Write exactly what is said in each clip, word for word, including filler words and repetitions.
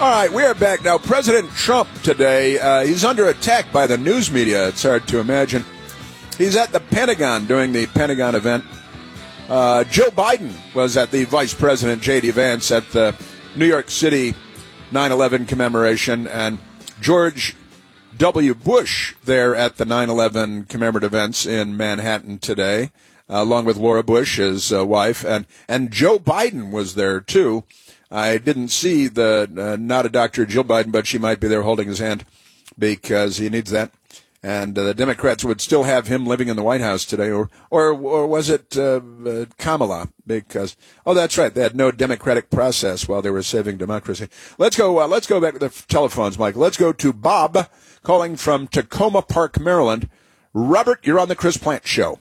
All right, we are back now. President Trump today, uh, he's under attack by the news media. It's hard to imagine. He's at the Pentagon doing the Pentagon event. Uh, Joe Biden was at the Vice President J D. Vance at the New York City nine eleven commemoration, and George W. Bush there at the nine eleven commemorative events in Manhattan today, uh, along with Laura Bush, his uh, wife, and, and Joe Biden was there, too. I didn't see the, uh, not a Doctor Jill Biden, but she might be there holding his hand because he needs that. And uh, the Democrats would still have him living in the White House today, or or, or was it uh, uh, Kamala? Because oh, that's right, they had no democratic process while they were saving democracy. Let's go. Uh, let's go back to the telephones, Mike. Let's go to Bob calling from Tacoma Park, Maryland. Robert, you're on the Chris Plante Show.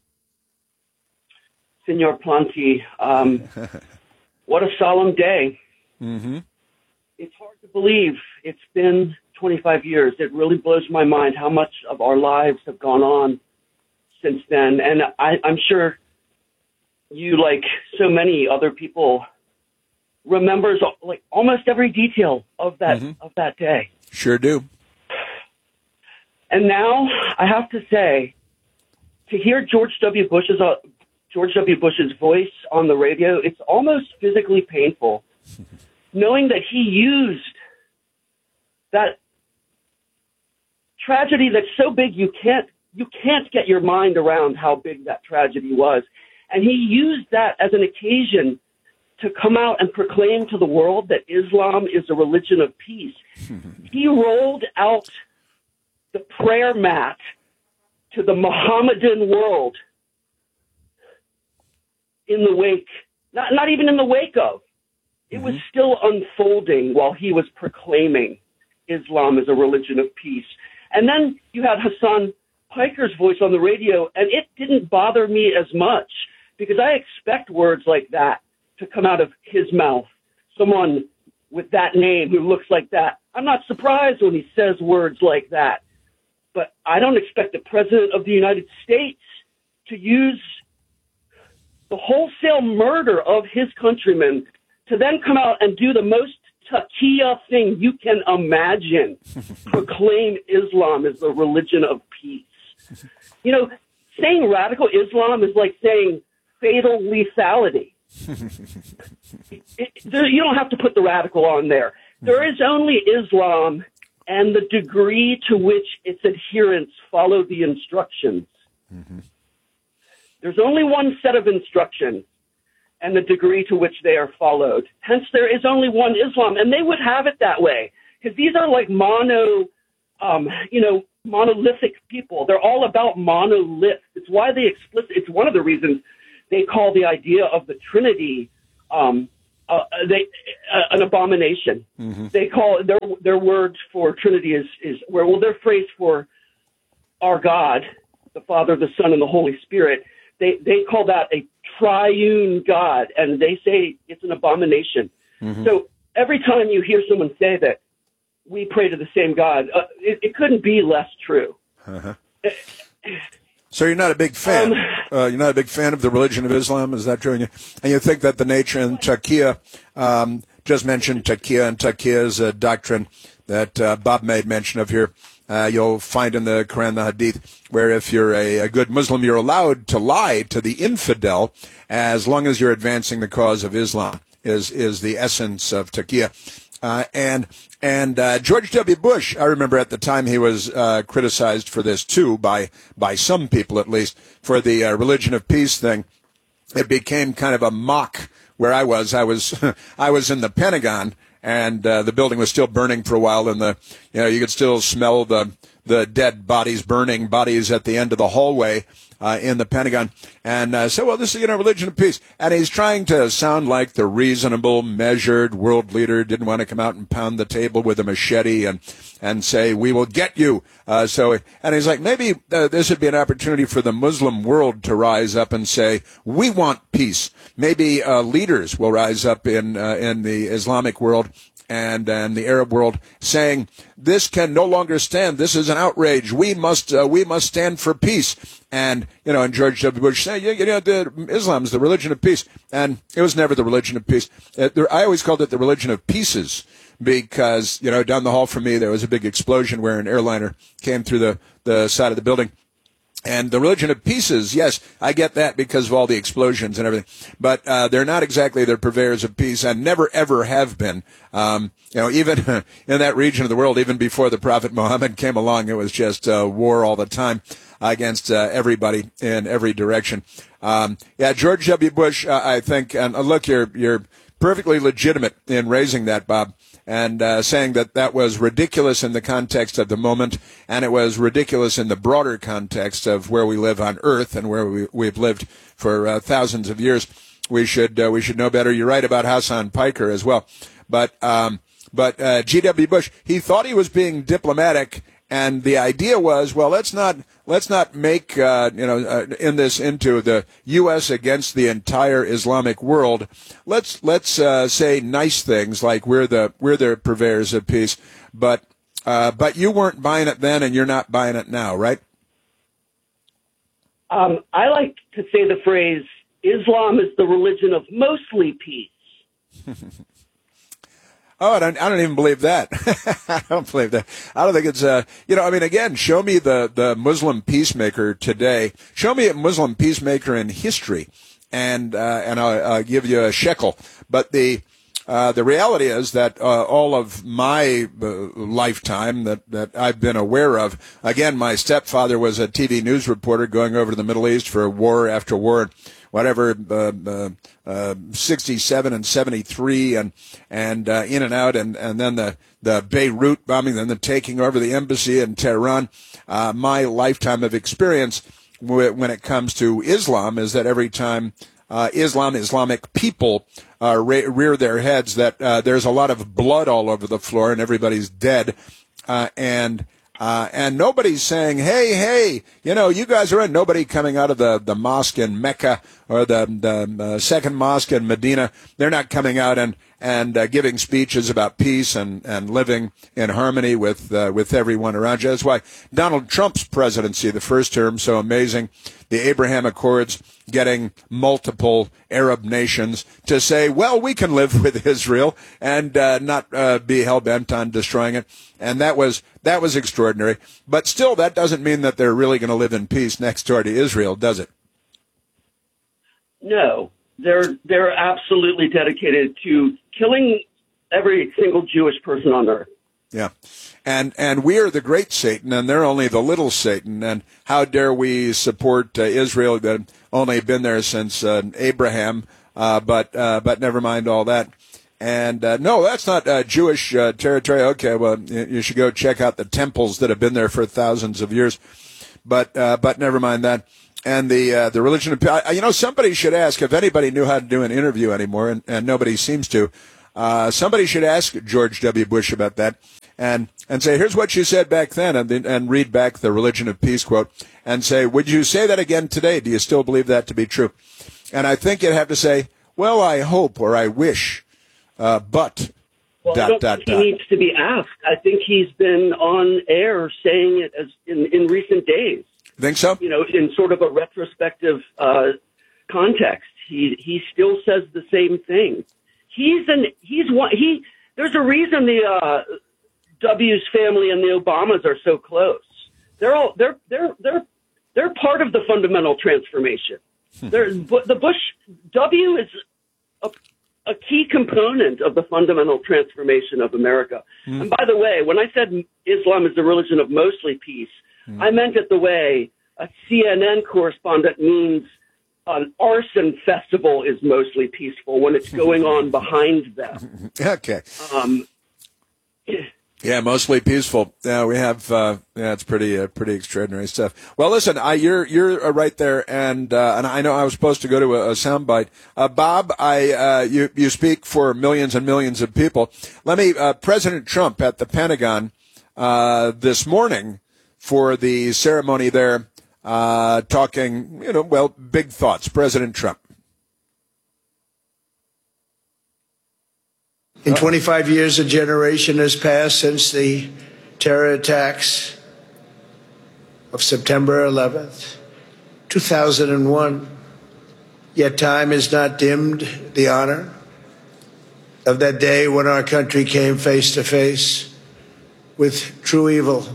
Senor Plante, um, what a solemn day. Mm-hmm. It's hard to believe it's been twenty-five years. It really blows my mind how much of our lives have gone on since then. And I, I'm sure you, like so many other people, remembers like almost every detail of that mm-hmm. of that day. Sure do. And now I have to say, to hear George W. Bush's uh, George W. Bush's voice on the radio, it's almost physically painful, knowing that he used that tragedy that's so big you can't you can't get your mind around how big that tragedy was. And he used that as an occasion to come out and proclaim to the world that Islam is a religion of peace. He rolled out the prayer mat to the Mohammedan world in the wake, not, not even in the wake of. It was still unfolding while he was proclaiming Islam as a religion of peace. And then you had Hassan Piker's voice on the radio, and it didn't bother me as much because I expect words like that to come out of his mouth. Someone with that name who looks like that. I'm not surprised when he says words like that. But I don't expect the President of the United States to use the wholesale murder of his countrymen to then come out and do the most taqiyya thing you can imagine, proclaim Islam as the religion of peace. You know, saying radical Islam is like saying fatal lethality. it, it, there, you don't have to put the radical on there. There is only Islam and the degree to which its adherents follow the instructions. Mm-hmm. There's only one set of instructions and the degree to which they are followed. Hence, there is only one Islam, and they would have it that way because these are like mono, um, you know, monolithic people. They're all about monolith. It's why they explicit. It's one of the reasons they call the idea of the Trinity um, uh, they uh, an abomination. Mm-hmm. They call their their word for Trinity is is where well their phrase for our God, the Father, the Son, and the Holy Spirit. They they call that a triune God, and they say it's an abomination. Mm-hmm. So every time you hear someone say that we pray to the same God, uh, it, it couldn't be less true. Uh-huh. So you're not a big fan. Um, uh, you're not a big fan of the religion of Islam, is that true? And you, and you think that the nature and taqiyya, um, just mentioned taqiyya, and taqiyya is a doctrine that uh, Bob made mention of here. Uh, you'll find in the Quran, the Hadith, where if you're a, a good Muslim, you're allowed to lie to the infidel as long as you're advancing the cause of Islam, is is the essence of taqiyya. Uh, and and uh, George W. Bush, I remember at the time he was uh, criticized for this too, by by some people at least, for the uh, religion of peace thing. It became kind of a mock where I was. I was I was in the Pentagon, and uh, the building was still burning for a while, and the you know you could still smell the the dead bodies, burning bodies at the end of the hallway uh, in the Pentagon. And uh, so, well, this is you know religion of peace, and he's trying to sound like the reasonable, measured world leader. Didn't want to come out and pound the table with a machete and and say we will get you. Uh, so, and he's like, maybe uh, this would be an opportunity for the Muslim world to rise up and say we want peace. Maybe uh, leaders will rise up in uh, in the Islamic world and and the Arab world, saying this can no longer stand. This is an outrage. We must uh, we must stand for peace. And you know, and George W. Bush saying, you know, the, Islam is the religion of peace, and it was never the religion of peace. Uh, there, I always called it the religion of pieces, because, you know, down the hall from me, there was a big explosion where an airliner came through the, the side of the building. And the religion of peace, yes, I get that because of all the explosions and everything. But uh, they're not exactly the purveyors of peace and never, ever have been. Um, you know, even in that region of the world, even before the Prophet Muhammad came along, it was just uh, war all the time against uh, everybody in every direction. Um, yeah, George W. Bush, uh, I think, and uh, look, you're, you're perfectly legitimate in raising that, Bob, and uh, saying that that was ridiculous in the context of the moment, and it was ridiculous in the broader context of where we live on Earth and where we, we've lived for uh, thousands of years. We should uh, we should know better. You're right about Hassan Piker as well, but um, but uh, G W. Bush, he thought he was being diplomatic, and the idea was, well, let's not let's not make uh, you know uh, in this into the U S against the entire Islamic world. Let's let's uh, say nice things like we're the we're the purveyors of peace. But uh, but you weren't buying it then, and you're not buying it now, right? Um, I like to say the phrase, Islam is the religion of mostly peace. Oh, I don't, I don't even believe that. I don't believe that. I don't think it's, uh, you know, I mean, again, show me the, the Muslim peacemaker today. Show me a Muslim peacemaker in history, and, uh, and I'll, I'll give you a shekel. But the, uh, the reality is that, uh, all of my uh, lifetime that, that I've been aware of, again, my stepfather was a T V news reporter going over to the Middle East for war after war. Whatever, uh, uh, uh, sixty-seven and seventy-three and, and, uh, in and out, and, and then the, the Beirut bombing, then the taking over the embassy in Tehran. Uh, my lifetime of experience w- when it comes to Islam is that every time, uh, Islam, Islamic people, uh, re- rear their heads, that, uh, there's a lot of blood all over the floor and everybody's dead. Uh, and, Uh, and nobody's saying, hey, hey, you know, you guys are in. Nobody coming out of the, the mosque in Mecca or the, the uh, second mosque in Medina. They're not coming out and, and uh, giving speeches about peace and, and living in harmony with, uh, with everyone around you. That's why Donald Trump's presidency, the first term, so amazing. The Abraham Accords getting multiple Arab nations to say, well, we can live with Israel and uh, not uh, be hell-bent on destroying it. And that was that was extraordinary. But still, that doesn't mean that they're really going to live in peace next door to Israel, does it? No, they're they're absolutely dedicated to killing every single Jewish person on earth. Yeah. And and we are the great Satan, and they're only the little Satan. And how dare we support uh, Israel that only been there since uh, Abraham, uh, but uh, but never mind all that. And uh, no, that's not uh, Jewish uh, territory. Okay, well, you should go check out the temples that have been there for thousands of years. But uh, but never mind that. And the uh, the religion of, you know, somebody should ask if anybody knew how to do an interview anymore, and, and nobody seems to. Uh, somebody should ask George W. Bush about that, and and say, here's what you said back then, and and read back the Religion of Peace quote, and say, would you say that again today? Do you still believe that to be true? And I think you'd have to say, well, I hope or I wish, uh, but. Well, dot, I don't dot, think he dot. needs to be asked. I think he's been on air saying it as in, in recent days. Think so? You know, in sort of a retrospective uh, context, he he still says the same thing. He's an he's one he. There's a reason the uh, W's family and the Obamas are so close. They're all they're they're they're they're part of the fundamental transformation. Hmm. They're, the Bush W is a, a key component of the fundamental transformation of America. Hmm. And by the way, when I said Islam is the religion of mostly peace, hmm. I meant it the way a C N N correspondent means an arson festival is mostly peaceful when it's going on behind them. Okay. Um, yeah, mostly peaceful. Yeah, we have. Uh, yeah, it's pretty, uh, pretty extraordinary stuff. Well, listen, I, you're you're uh, right there, and uh, and I know I was supposed to go to a, a soundbite. Uh, Bob, I uh, you you speak for millions and millions of people. Let me. Uh, President Trump at the Pentagon uh, this morning for the ceremony there. Uh, talking, you know, well, big thoughts. President Trump. In twenty-five years, a generation has passed since the terror attacks of September eleventh, two thousand one. Yet time has not dimmed the honor, of that day when our country came face to face with true evil.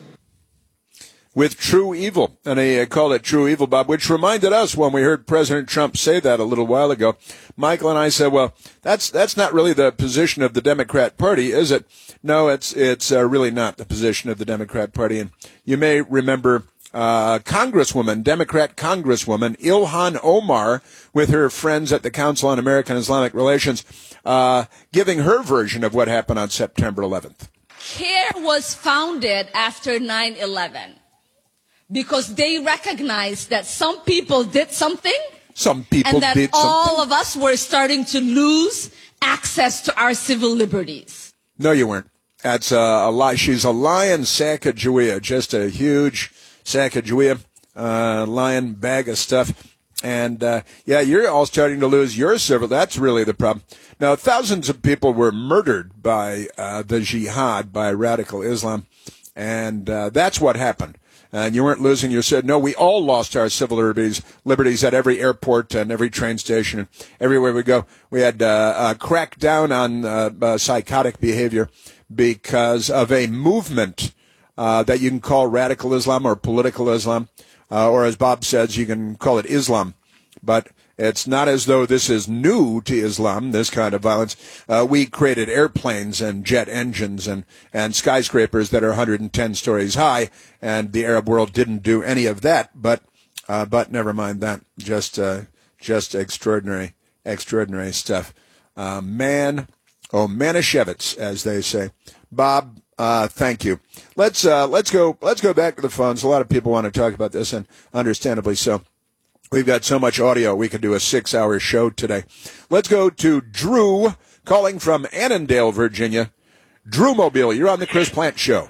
With true evil. And he uh, called it true evil, Bob, which reminded us when we heard President Trump say that a little while ago. Michael and I said, well, that's that's not really the position of the Democrat Party, is it? No, it's it's uh, really not the position of the Democrat Party. And you may remember uh Congresswoman, Democrat Congresswoman Ilhan Omar, with her friends at the Council on American Islamic Relations, uh giving her version of what happened on September eleventh. CARE was founded after nine eleven. Because they recognized that some people did something, some people and that did all something. of us were starting to lose access to our civil liberties. No, you weren't. That's uh, a lie. She's a lion Sacagawea, just a huge Sacagawea, uh, lion bag of stuff. And uh, yeah, you're all starting to lose your civil. That's really the problem. Now, thousands of people were murdered by uh, the jihad, by radical Islam, and uh, that's what happened. And you weren't losing your said no, we all lost our civil liberties, liberties at every airport and every train station and everywhere we go. We had uh, uh, cracked down on uh, uh, psychotic behavior because of a movement uh, that you can call radical Islam or political Islam, uh, or as Bob says, you can call it Islam. But it's not as though this is new to Islam, this kind of violence. Uh, we created airplanes and jet engines and, and skyscrapers that are one hundred ten stories high, and the Arab world didn't do any of that. But uh, but never mind that. Just uh, just extraordinary, extraordinary stuff. Uh, man, oh, Manischewitz, as they say. Bob, uh, thank you. Let's uh, let's go let's go back to the phones. A lot of people want to talk about this, and understandably so. We've got so much audio, we could do a six-hour show today. Let's go to Drew, calling from Annandale, Virginia. Drew Mobile, you're on the Chris Plante Show.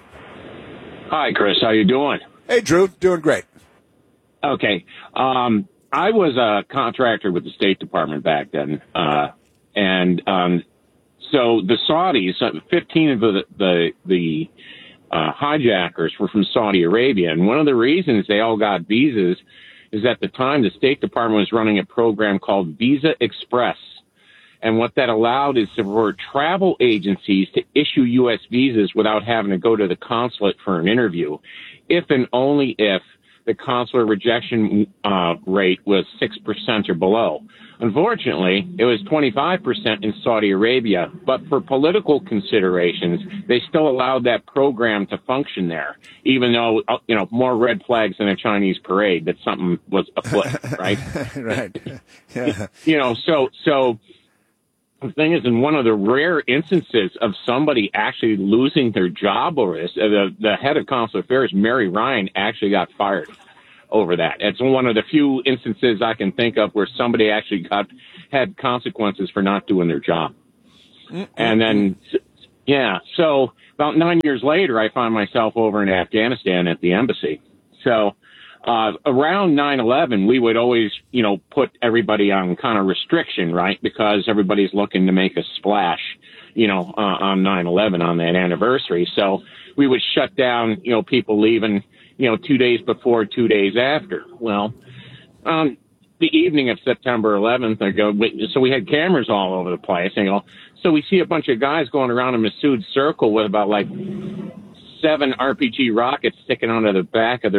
Hi, Chris. How you doing? Hey, Drew. Doing great. Okay. Um, I was a contractor with the State Department back then, uh, and um, so the Saudis, fifteen of the the, the uh, hijackers were from Saudi Arabia, and one of the reasons they all got visas is at the time the State Department was running a program called Visa Express. And what that allowed is for travel agencies to issue U S visas without having to go to the consulate for an interview, if and only if the consular rejection uh, rate was six percent or below. Unfortunately, it was twenty-five percent in Saudi Arabia, but for political considerations, they still allowed that program to function there, even though, you know, more red flags in a Chinese parade, that something was afoot, right? Right. Yeah. You know, so, so the thing is, in one of the rare instances of somebody actually losing their job over this, uh, the, the head of consular affairs, Mary Ryan, actually got fired over that. It's one of the few instances I can think of where somebody actually got had consequences for not doing their job. Mm-hmm. And then, yeah, so about nine years later, I found myself over in Afghanistan at the embassy. So uh, around nine eleven, we would always, you know, put everybody on kind of restriction, right? Because everybody's looking to make a splash, you know, uh, on nine eleven on that anniversary. So we would shut down, you know, people leaving, you know, two days before, two days after. Well, um, the evening of September eleventh, I go, so we had cameras all over the place. And, you know, so we see a bunch of guys going around a Massoud circle with about like seven R P G rockets sticking onto the back of their